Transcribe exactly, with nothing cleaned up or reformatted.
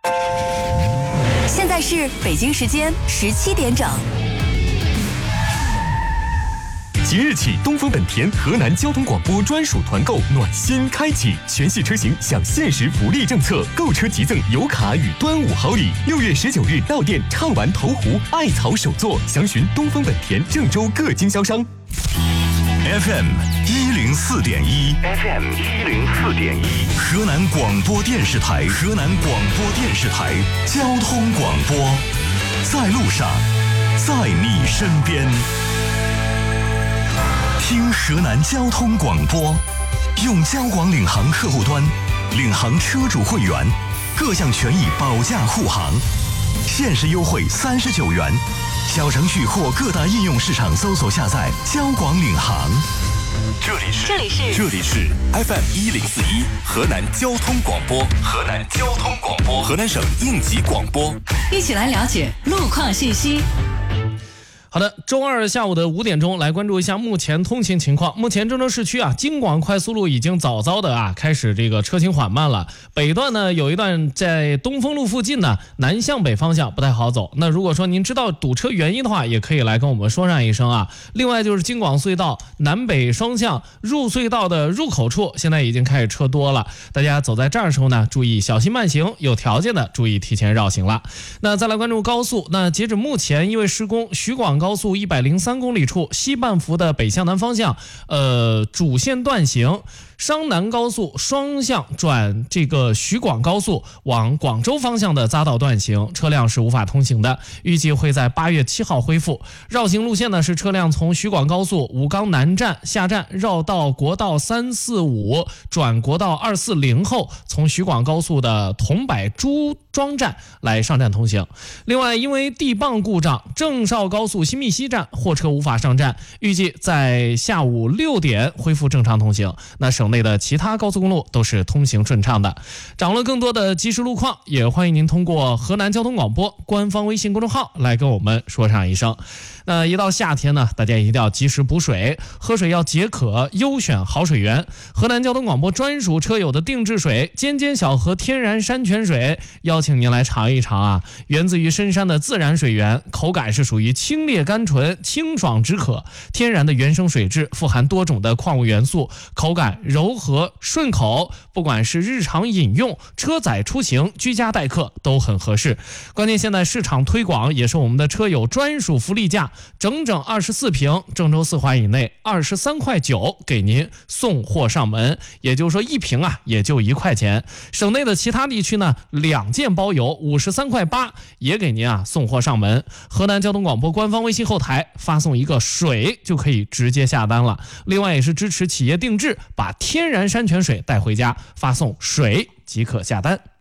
现在是北京时间十七点整。 即日起，东风本田河南交通广播专属团购暖心开启，全系车型享限时福利政策，购车即赠油卡与端午好礼。六月十九日到店畅玩途湖、艾草首座，详询东风本田郑州各经销商。 F M 一零四点一 ，F M 一零四点一，河南广播电视台，河南广播电视台交通广播，在路上，在你身边。听河南交通广播，用交广领航客户端，领航车主会员，各项权益保驾护航，限时优惠三十九元。小程序或各大应用市场搜索下载交广领航。 这里是这里是这里是 F M 一零四一河南交通广播，河南交通广播，河南省应急广播， 一起来了解路况信息。 好的，周二下午的五点钟，来关注一下目前通行情况。目前郑州市区啊，京广快速路已经早早的啊开始这个车行缓慢了。北段呢有一段在东风路附近呢，南向北方向不太好走。那如果说您知道堵车原因的话，也可以来跟我们说上一声啊。另外就是京广隧道南北双向入隧道的入口处，现在已经开始车多了。大家走在这儿的时候呢，注意小心慢行，有条件的注意提前绕行了。那再来关注高速，那截止目前因为施工，徐广高速一百零三公里处西半幅的北向南方向，呃，主线断行。商南高速双向转这个徐广高速往广州方向的匝道断行，车辆是无法通行的，预计会在八月七号恢复。绕行路线呢是车辆从徐广高速武冈南站下站，绕到国道三四五转国道二四零后，从徐广高速的桐柏朱庄站来上站通行。另外，因为地磅故障，郑绍高速新密西站货车无法上站，预计在下午六点恢复正常通行。那省内的其他高速公路都是通行顺畅的。掌握更多的即时路况，也欢迎您通过河南交通广播官方微信公众号来跟我们说上一声。那一到夏天呢，大家一定要及时补水，喝水要解渴，优选好水源。河南交通广播专属车友的定制水尖尖小河天然山泉水，邀请您来尝一尝啊！源自于深山的自然水源，口感是属于清冽甘醇、清爽止渴，天然的原生水质，富含多种的矿物元素，口感柔和顺口，不管是日常饮用、车载出行、居家待客都很合适。关键现在市场推广也是我们的车友专属福利价，整整二十四瓶，郑州四环以内二十三块九给您送货上门，也就是说一瓶啊也就一块钱。省内的其他地区呢，两件包邮五十三块八也给您啊送货上门。河南交通广播官方微信后台发送一个水就可以直接下单了。另外也是支持企业定制，把天然山泉水带回家，发送水即可下单。